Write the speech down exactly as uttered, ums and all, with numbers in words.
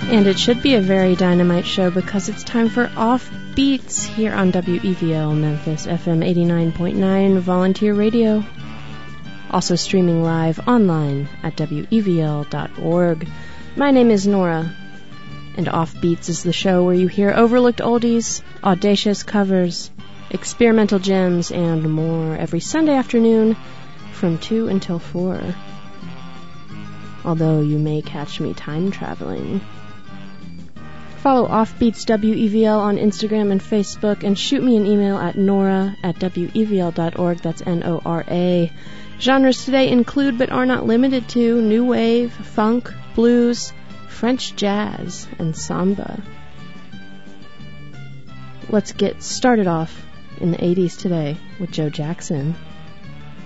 And it should be a very dynamite show because it's time for Off Beats here on W E V L Memphis F M eighty-nine point nine Volunteer Radio. Also streaming live online at W E V L dot org. My name is Nora, and Off Beats is the show where you hear overlooked oldies, audacious covers, experimental gems, and more every Sunday afternoon from two until four. Although you may catch me time traveling. Follow Offbeats W E V L on Instagram and Facebook, and shoot me an email at nora at W E V L dot org. That's N O R A. Genres today include, but are not limited to, new wave, funk, blues, French jazz, and samba. Let's get started off in the eighties today with Joe Jackson.